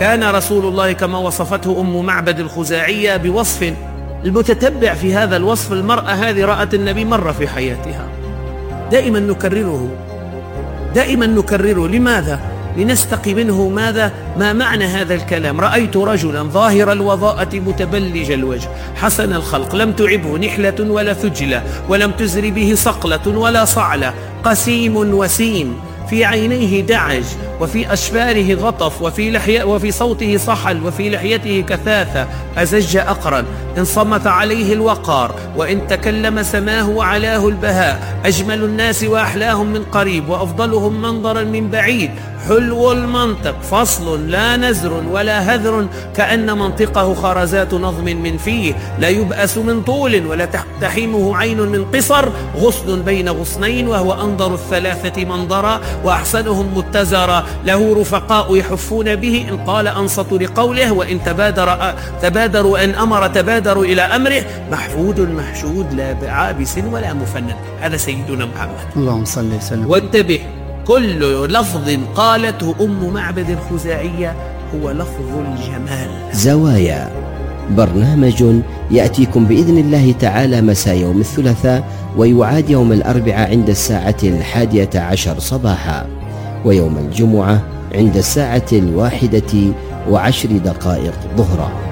كان رسول الله كما وصفته أم معبد الخزاعية بوصف، المتتبع في هذا الوصف المرأة هذه رأت النبي مرة في حياتها. دائما نكرره. لماذا؟ لنستقي منه ما معنى هذا الكلام. رأيت رجلا ظاهر الوضاءة متبلج الوجه حسن الخلق، لم تعبه نحلة ولا ثجلة، ولم تزر به صقلة ولا صعلة، قسيم وسيم، في عينيه دعج، وفي أشفاره غطف، وفي صوته صحل، وفي لحيته كثاثة، أزج أقرن، إن صمت عليه الوقار، وإن تكلم سماه وعلاه البهاء، أجمل الناس وأحلاهم من قريب، وأفضلهم منظرا من بعيد، حلو المنطق، فصل لا نزر ولا هذر، كأن منطقه خرزات نظم من فيه، لا يبأس من طول ولا تحيمه عين من قصر، غصن بين غصنين، وهو أنظر الثلاثة منظرا وأحسنهم متزرا، له رفقاء يحفون به، إن قال أنصت لقوله، وإن تبادروا أن أمر تبادروا إلى أمره، محفود محشود لا بعابس ولا مفند. هذا سيدنا محمد اللهم صل وسلم. وانتبه، كل لفظ قالته أم معبد الخزاعية هو لفظ الجمال. زوايا، برنامج يأتيكم بإذن الله تعالى مساء يوم الثلاثاء، ويعاد يوم الأربعاء عند الساعة 11 صباحا، ويوم الجمعة عند الساعة 1:10 ظهرا.